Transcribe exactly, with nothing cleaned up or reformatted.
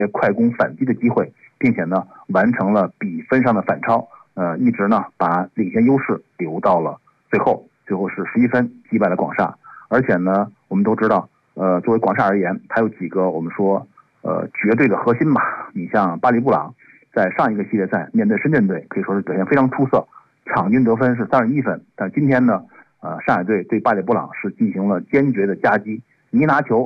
快攻反击的机会，并且呢完成了比分上的反超，呃，一直呢把领先优势留到了最后，最后是十一分击败了广厦。而且呢，我们都知道，呃，作为广厦而言，它有几个我们说呃绝对的核心吧。你像巴里布朗在上一个系列赛面对深圳队，可以说是表现非常出色，场均得分是三十一分。但今天呢，呃，上海队对巴里布朗是进行了坚决的夹击，你一拿球